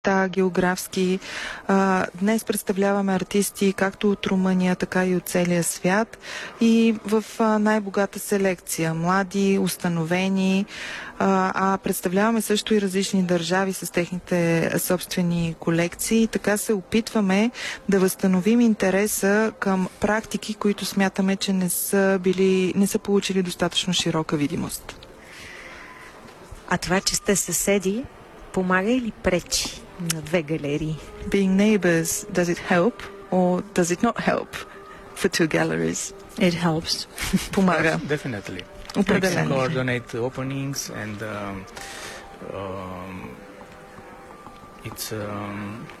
географски. Днес представляваме артисти както от Румъния, така и от целия свят и в най-богата селекция. Млади, установени, представляваме също и различни държави с техните собствени колекции. Така се опитваме да възстановим интереса към практики, които смятаме, че не са получили достатъчно широка видимост. А това, че сте съседи, помага или пречи на две галерии? Being neighbors, does it help or does it not help for two galleries? It helps. Помага. Definitely. Определено. Coordinate openings and it's